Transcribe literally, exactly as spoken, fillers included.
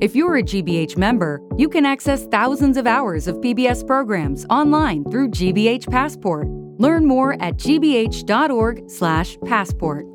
If you're a G B H member, you can access thousands of hours of P B S programs online through G B H Passport. Learn more at g b h dot org slash passport.